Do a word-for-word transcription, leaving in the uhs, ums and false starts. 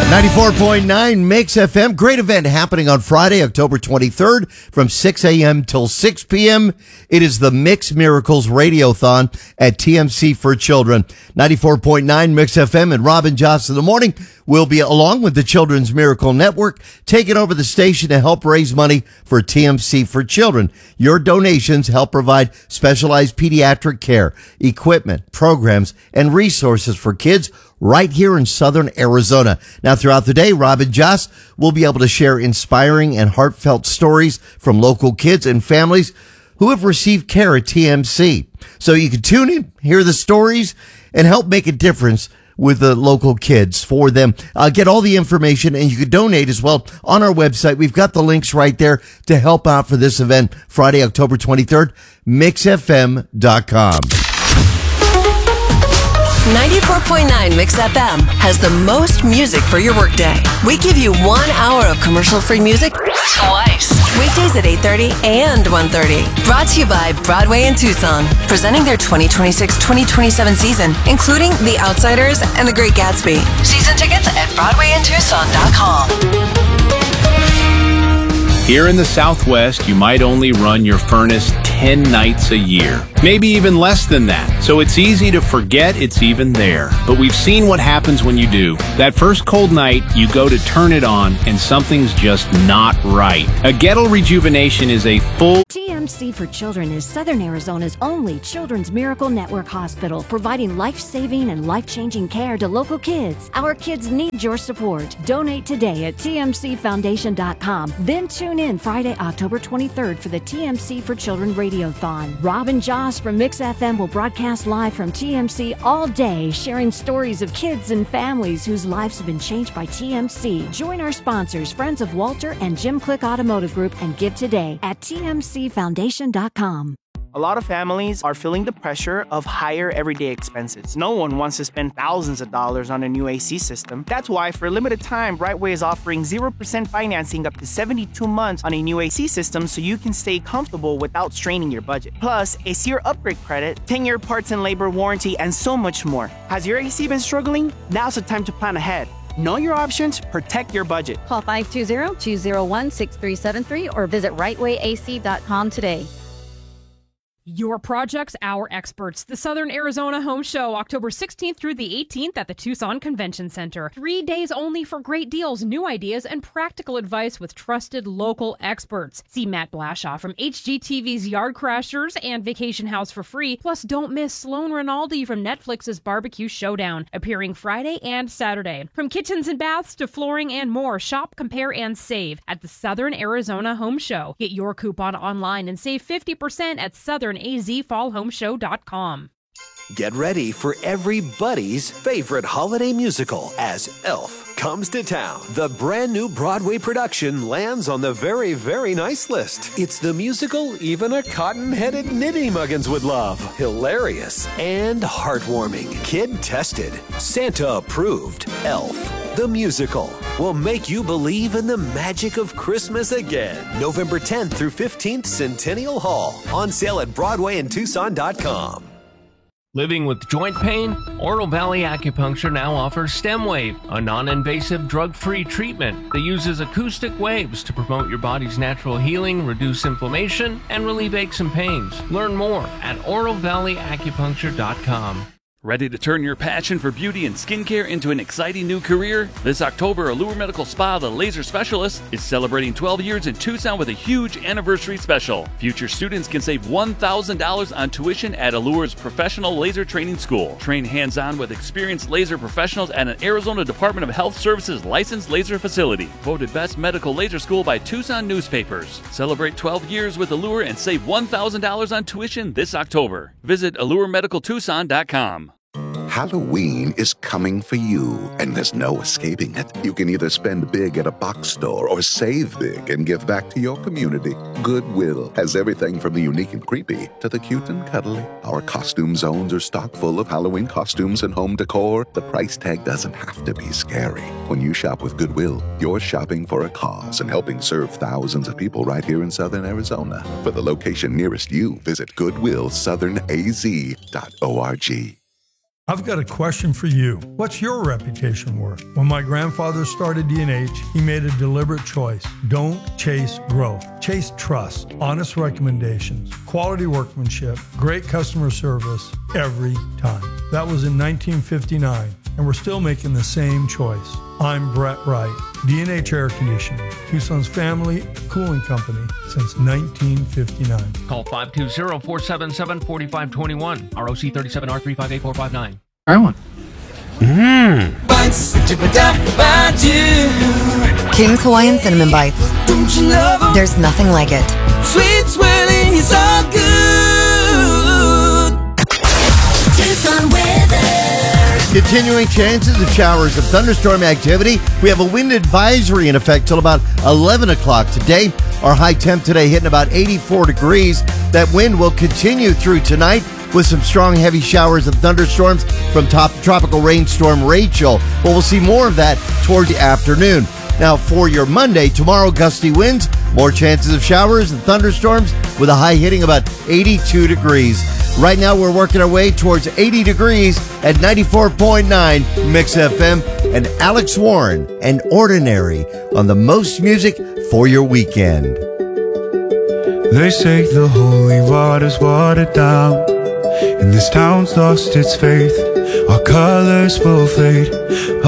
ninety-four point nine Mix F M. Great event happening on Friday, October twenty-third from six a.m. till six p.m. It is the Mix Miracles Radiothon at T M C for Children. ninety-four point nine Mix F M and Robin Joss in the morning will be along with the Children's Miracle Network taking over the station to help raise money for T M C for Children. Your donations help provide specialized pediatric care, equipment, programs, and resources for kids right here in Southern Arizona. Now, throughout the day, Robin Joss will be able to share inspiring and heartfelt stories from local kids and families who have received care at T M C. So you can tune in, hear the stories, and help make a difference with the local kids for them. Uh, get all the information, and you can donate as well on our website. We've got the links right there to help out for this event, Friday, October twenty-third, mix f m dot com. ninety-four point nine Mix F M has the most music for your workday. We give you one hour of commercial-free music twice. Weekdays at eight thirty and one thirty. Brought to you by Broadway in Tucson, presenting their twenty twenty-six twenty twenty-seven season, including The Outsiders and The Great Gatsby. Season tickets at broadway in tucson dot com. Here in the Southwest, you might only run your furnace ten nights a year, maybe even less than that. So it's easy to forget it's even there. But we've seen what happens when you do. That first cold night, you go to turn it on, and something's just not right. A Gettle Rejuvenation is a full T M C for Children is Southern Arizona's only Children's Miracle Network hospital, providing life-saving and life-changing care to local kids. Our kids need your support. Donate today at T M C foundation dot com. Then tune in Friday, October twenty-third for the T M C for Children Radiothon. Robin Joss from Mix F M will broadcast live from T M C all day, sharing stories of kids and families whose lives have been changed by T M C. Join our sponsors, Friends of Walter and Jim Click Automotive Group, and give today at T M C foundation dot com. A lot of families are feeling the pressure of higher everyday expenses. No one wants to spend thousands of dollars on a new A C system. That's why, for a limited time, Brightway is offering zero percent financing up to seventy-two months on a new A C system so you can stay comfortable without straining your budget. Plus, a SEER upgrade credit, ten-year parts and labor warranty, and so much more. Has your A C been struggling? Now's the time to plan ahead. Know your options, protect your budget. Call five two zero, two zero one, six three seven three or visit right way a c dot com today. Your projects, our experts. The Southern Arizona Home Show, October sixteenth through the eighteenth at the Tucson Convention Center. Three days only for great deals, new ideas, and practical advice with trusted local experts. See Matt Blashaw from H G T V's Yard Crashers and Vacation House for free. Plus, don't miss Sloan Rinaldi from Netflix's Barbecue Showdown, appearing Friday and Saturday. From kitchens and baths to flooring and more, shop, compare, and save at the Southern Arizona Home Show. Get your coupon online and save fifty percent at southern a z fall home show dot com. Get ready for everybody's favorite holiday musical as Elf comes to town. The brand new Broadway production lands on the very, very nice list. It's the musical even a cotton-headed nitty-muggins would love. Hilarious and heartwarming. Kid-tested. Santa-approved. Elf, the musical, will make you believe in the magic of Christmas again. November tenth through fifteenth, Centennial Hall. On sale at broadway in tucson dot com. Living with joint pain? Oro Valley Acupuncture now offers StemWave, a non-invasive drug-free treatment that uses acoustic waves to promote your body's natural healing, reduce inflammation, and relieve aches and pains. Learn more at oro valley acupuncture dot com. Ready to turn your passion for beauty and skincare into an exciting new career? This October, Allure Medical Spa, the laser specialist, is celebrating twelve years in Tucson with a huge anniversary special. Future students can save one thousand dollars on tuition at Allure's Professional Laser Training School. Train hands-on with experienced laser professionals at an Arizona Department of Health Services licensed laser facility. Voted Best Medical Laser School by Tucson newspapers. Celebrate twelve years with Allure and save one thousand dollars on tuition this October. Visit allure medical tucson dot com. Halloween is coming for you, and there's no escaping it. You can either spend big at a box store or save big and give back to your community. Goodwill has everything from the unique and creepy to the cute and cuddly. Our costume zones are stocked full of Halloween costumes and home decor. The price tag doesn't have to be scary. When you shop with Goodwill, you're shopping for a cause and helping serve thousands of people right here in Southern Arizona. For the location nearest you, visit goodwill southern a z dot org. I've got a question for you. What's your reputation worth? When my grandfather started D and H, he made a deliberate choice. Don't chase growth. Chase trust, honest recommendations, quality workmanship, great customer service every time. That was in nineteen fifty-nine, and we're still making the same choice. I'm Brett Wright, D and H Air Conditioning, Tucson's family cooling company since nineteen fifty-nine. Call five two zero, four seven seven, four five two one, R O C thirty-seven R three five eight four five nine. Try one. Mmm. King's Hawaiian Cinnamon Bites. There's nothing like it. Sweet swirling is all good. Tucson weather. Continuing chances of showers of thunderstorm activity. We have a wind advisory in effect till about eleven o'clock today. Our high temp today hitting about eighty-four degrees. That wind will continue through tonight with some strong, heavy showers of thunderstorms from top tropical rainstorm Rachel. But we'll see more of that toward the afternoon. Now, for your Monday, tomorrow, gusty winds, more chances of showers and thunderstorms with a high hitting about eighty-two degrees. Right now, we're working our way towards eighty degrees at ninety-four point nine Mix F M. And Alex Warren and Ordinary on the most music for your weekend. They say the holy water's watered down, and this town's lost its faith. Our colors will fade.